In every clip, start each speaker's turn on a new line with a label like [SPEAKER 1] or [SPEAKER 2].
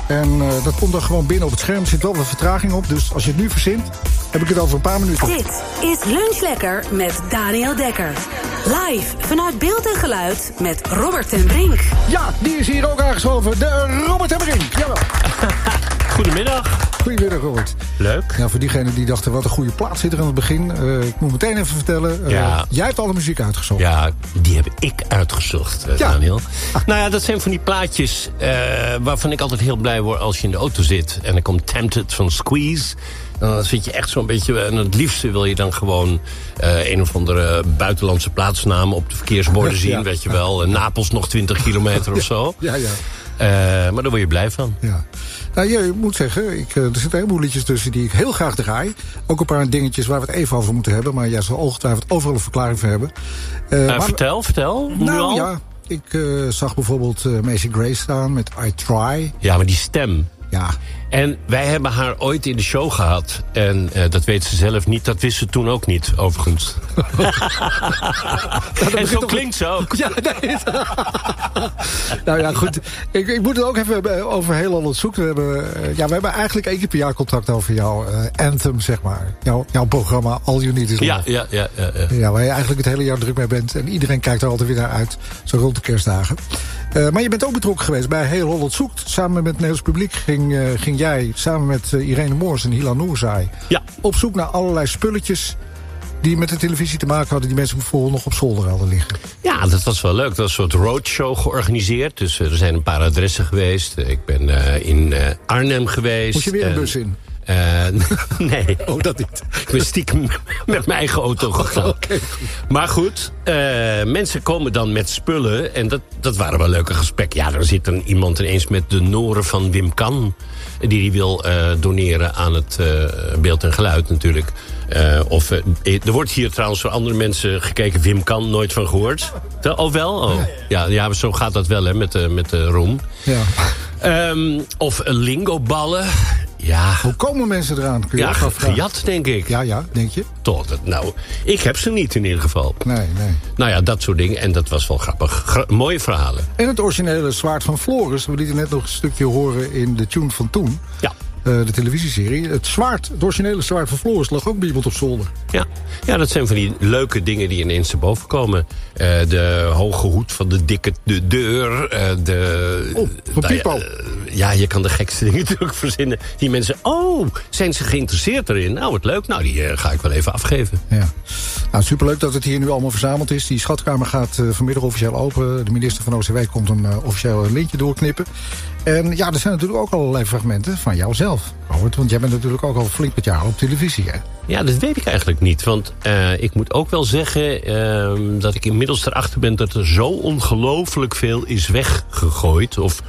[SPEAKER 1] En dat komt dan gewoon binnen op het scherm. Er zit wel wat vertraging op, dus als je het nu verzint, heb ik het over een paar minuten.
[SPEAKER 2] Dit is Lunch Lekker met Daniel Dekker. Live vanuit Beeld en Geluid met Robert ten Brink.
[SPEAKER 1] Ja, die is hier ook aangeschoven. De Robert ten Brink. Jawel.
[SPEAKER 3] Goedemiddag.
[SPEAKER 1] Goedemiddag, Robert.
[SPEAKER 3] Leuk.
[SPEAKER 1] Ja, voor diegenen die dachten, wat een goede plaats zit er aan het begin. Ik moet meteen even vertellen, jij hebt alle muziek uitgezocht.
[SPEAKER 3] Ja, die heb ik uitgezocht, Daniel. Nou ja, dat zijn van die plaatjes waarvan ik altijd heel blij word als je in de auto zit. En dan komt Tempted van Squeeze. Dan zit je echt zo'n beetje... En het liefste wil je dan gewoon een of andere buitenlandse plaatsnaam op de verkeersborden zien, weet je wel. Napels nog 20 kilometer of zo.
[SPEAKER 1] Ja.
[SPEAKER 3] Maar daar word je blij van.
[SPEAKER 1] Ja. Nou, je moet zeggen, er zitten een heleboel liedjes tussen die ik heel graag draai. Ook een paar dingetjes waar we het even over moeten hebben. Maar jij zal ongetwijfeld overal een verklaring voor hebben.
[SPEAKER 3] Vertel.
[SPEAKER 1] Nou ja, ik zag bijvoorbeeld Macy Gray staan met I Try.
[SPEAKER 3] Ja, maar die stem...
[SPEAKER 1] Ja.
[SPEAKER 3] En wij hebben haar ooit in de show gehad. En dat weet ze zelf niet. Dat wist ze toen ook niet, overigens. En zo klinkt ze ook.
[SPEAKER 1] Ja, nee. Nou ja, goed. Ik moet het ook even hebben over Heel Holland Zoekt. We hebben eigenlijk 1 keer per jaar contact over jouw anthem, zeg maar. Jouw programma All You Need Is Love. Ja, waar je eigenlijk het hele jaar druk mee bent. En iedereen kijkt er altijd weer naar uit. Zo rond de kerstdagen. Maar je bent ook betrokken geweest bij Heel Holland Zoekt. Samen met het Nederlands publiek ging jij samen met Irene Moors en Hila Noorzai op zoek naar allerlei spulletjes die met de televisie te maken hadden, die mensen bijvoorbeeld nog op zolder hadden liggen. Ja,
[SPEAKER 3] dat was wel leuk. Dat was een soort roadshow georganiseerd. Dus er zijn een paar adressen geweest. Ik ben in Arnhem geweest.
[SPEAKER 1] Moest je weer een bus in?
[SPEAKER 3] Nee.
[SPEAKER 1] Oh, dat niet.
[SPEAKER 3] Ik ben stiekem met mijn eigen auto gegaan.
[SPEAKER 1] Okay.
[SPEAKER 3] Maar goed, mensen komen dan met spullen. En dat waren wel leuke gesprekken. Ja, dan zit dan iemand ineens met de noren van Wim Kan, die wil doneren aan het Beeld en Geluid natuurlijk. Er wordt hier trouwens door andere mensen gekeken. Wim Kan, nooit van gehoord. Oh wel? Oh. Ja, zo gaat dat wel, hè, met de roem. Ja. Of lingoballen. Ja.
[SPEAKER 1] Hoe komen mensen eraan? Kun je
[SPEAKER 3] gejat, denk ik.
[SPEAKER 1] Ja, denk je?
[SPEAKER 3] Toch, ik heb ze niet in ieder geval.
[SPEAKER 1] Nee.
[SPEAKER 3] Nou ja, dat soort dingen. En dat was wel grappig. Mooie verhalen.
[SPEAKER 1] En het originele Zwaard van Floris. We lieten net nog een stukje horen in de tune van toen. Ja. De televisieserie. Het originele Zwaard van Floris lag ook bij iemand op zolder.
[SPEAKER 3] Ja, dat zijn van die leuke dingen die ineens erboven komen. De hoge hoed van de dikke deur.
[SPEAKER 1] Van Pipo.
[SPEAKER 3] Ja, je kan de gekste dingen natuurlijk verzinnen. Die mensen, zijn ze geïnteresseerd erin? Nou, wat leuk. Nou, die ga ik wel even afgeven. Ja.
[SPEAKER 1] Nou, superleuk dat het hier nu allemaal verzameld is. Die schatkamer gaat vanmiddag officieel open. De minister van OCW komt een officieel lintje doorknippen. En ja, er zijn natuurlijk ook allerlei fragmenten van jouzelf, Robert. Want jij bent natuurlijk ook al flink met jaren op televisie, hè? Ja,
[SPEAKER 3] dat weet ik eigenlijk niet. Want ik moet ook wel zeggen dat ik inmiddels erachter ben dat er zo ongelooflijk veel is weggegooid. Of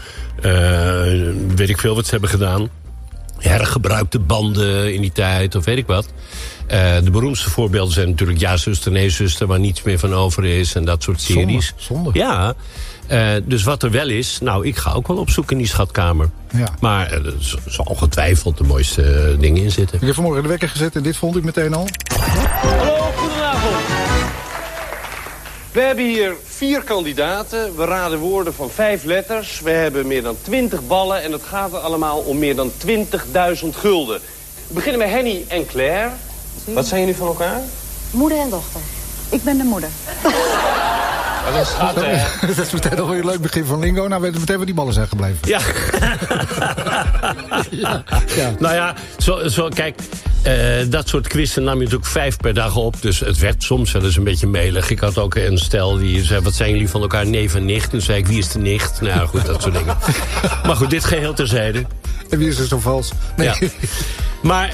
[SPEAKER 3] weet ik veel wat ze hebben gedaan. Hergebruikte banden in die tijd, of weet ik wat. De beroemdste voorbeelden zijn natuurlijk Ja, zuster, nee, zuster, waar niets meer van over is. En dat soort series.
[SPEAKER 1] Zonde.
[SPEAKER 3] Ja. Dus wat er wel is, ik ga ook wel op zoek in die schatkamer. Ja. Maar er zal ongetwijfeld de mooiste dingen in zitten.
[SPEAKER 1] Ik heb vanmorgen de wekker gezet en dit vond ik meteen al.
[SPEAKER 4] Hallo, goedenavond. We hebben hier 4 kandidaten. We raden woorden van 5 letters. We hebben meer dan 20 ballen en het gaat er allemaal om meer dan 20.000 gulden. We beginnen met Henny en Claire. Wat zijn jullie van elkaar?
[SPEAKER 5] Moeder en dochter. Ik ben de moeder.
[SPEAKER 3] Dat is schat, hè?
[SPEAKER 1] Dat is meteen al een leuk begin van lingo. Nou, weten we meteen waar die ballen zijn gebleven.
[SPEAKER 3] Ja. Ja. Nou ja, kijk, dat soort quizzen nam je natuurlijk 5 per dag op. Dus het werd soms wel eens een beetje melig. Ik had ook een stel die zei, wat zijn jullie van elkaar? Neef en nicht. Toen zei ik, wie is de nicht? Nou ja, goed, dat soort dingen. Maar goed, dit geheel terzijde.
[SPEAKER 1] En wie is er zo vals? Nee.
[SPEAKER 3] Ja. Maar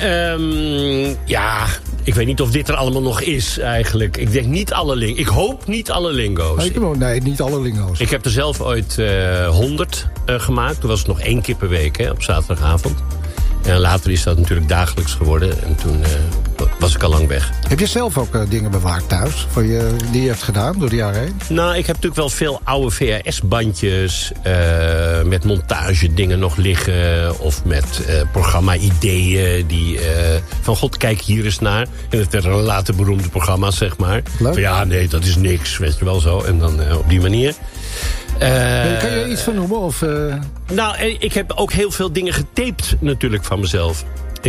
[SPEAKER 3] ik weet niet of dit er allemaal nog is eigenlijk. Ik denk niet alle lingo's. Ik hoop niet alle lingo's.
[SPEAKER 1] Nee, niet alle lingo's.
[SPEAKER 3] Ik heb er zelf ooit 100 gemaakt. Toen was het nog 1 keer per week, op zaterdagavond. En later is dat natuurlijk dagelijks geworden. En toen was ik al lang weg.
[SPEAKER 1] Heb je zelf ook dingen bewaard thuis? Die je hebt gedaan door de jaren heen?
[SPEAKER 3] Nou, ik heb natuurlijk wel veel oude VHS-bandjes. Met montage-dingen nog liggen. Of met programma-ideeën. Die van god, kijk hier eens naar. En het werden later beroemde programma's, zeg maar.
[SPEAKER 1] Leuk.
[SPEAKER 3] Ja, nee, dat is niks. Weet je wel zo. En dan op die manier.
[SPEAKER 1] Kan je iets van noemen? Of,
[SPEAKER 3] Nou, ik heb ook heel veel dingen getaped natuurlijk van mezelf.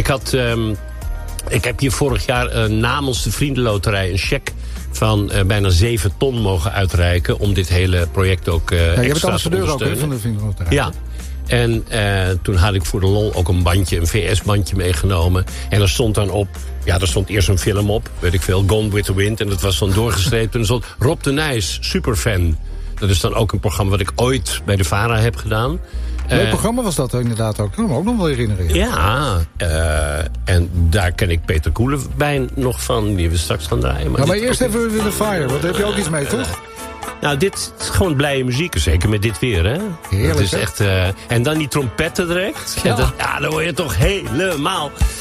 [SPEAKER 3] Ik heb hier vorig jaar namens de Vriendenloterij een cheque van bijna 7 ton mogen uitreiken om dit hele project ook extra te ondersteunen. Je bent ambassadeur ook
[SPEAKER 1] van de Vriendenloterij.
[SPEAKER 3] Ja. En toen had ik voor de lol ook een VS-bandje meegenomen. En er stond dan op, er stond eerst een film op, weet ik veel, Gone with the Wind. En dat was dan doorgestreept. En er stond Rob de Nijs, superfan. Dat is dan ook een programma wat ik ooit bij de VARA heb gedaan.
[SPEAKER 1] Leuk programma was dat inderdaad ook. Ik kan me ook nog wel herinneren.
[SPEAKER 3] Ja, en daar ken ik Peter Koelewijn nog van, die we straks gaan draaien.
[SPEAKER 1] Maar eerst even The Fire, want daar heb je ook iets mee, toch?
[SPEAKER 3] Nou, dit is gewoon blije muziek, zeker met dit weer, hè?
[SPEAKER 1] Heerlijk,
[SPEAKER 3] dat is echt, en dan die trompetten direct.
[SPEAKER 1] Ja.
[SPEAKER 3] Dan word je toch helemaal...